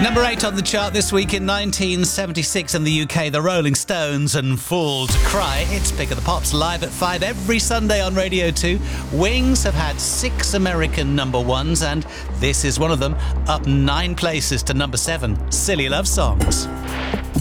Number 8 on the chart this week in 1976 in the UK, the Rolling Stones and Fool to Cry. It's Pick of the Pops live at 5 every Sunday on Radio 2. Wings have had 6 American number ones, and this is one of them, up 9 places to number 7, Silly Love Songs.